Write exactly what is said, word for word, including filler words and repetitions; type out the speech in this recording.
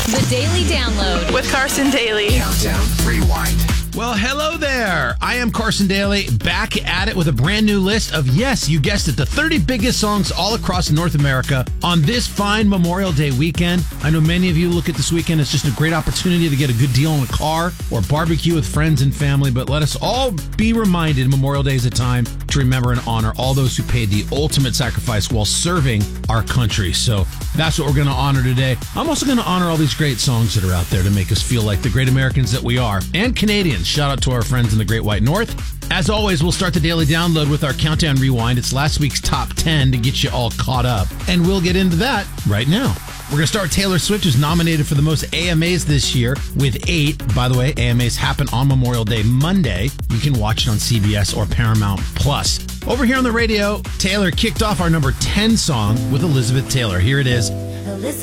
The Daily Download with Carson Daly. Countdown Rewind. Well, hello there. I am Carson Daly, back at it with a brand new list of, yes, you guessed it, the thirty biggest songs all across North America on this fine Memorial Day weekend. I know many of you look at this weekend as just a great opportunity to get a good deal on a car or barbecue with friends and family, but let us all be reminded Memorial Day is a time to remember and honor all those who paid the ultimate sacrifice while serving our country. So that's what we're going to honor today. I'm also going to honor all these great songs that are out there to make us feel like the great Americans that we are, and Canadians. Shout out to our friends in the Great White North. As always, we'll start the Daily Download with our Countdown Rewind. It's last week's top ten to get you all caught up, and we'll get into that right now. We're going to start with Taylor Swift, who's nominated for the most A M As this year with eight. By the way, A M As happen on Memorial Day Monday. You can watch it on C B S or Paramount Plus. Over here on the radio, Taylor kicked off our number ten song with Elizabeth Taylor. Here it is.